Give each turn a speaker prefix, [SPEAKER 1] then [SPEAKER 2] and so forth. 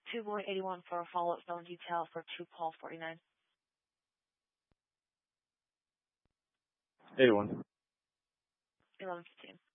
[SPEAKER 1] 2 Boy 81 for a follow-up zone detail for 2 Paul 49.
[SPEAKER 2] 81.
[SPEAKER 1] 11:15.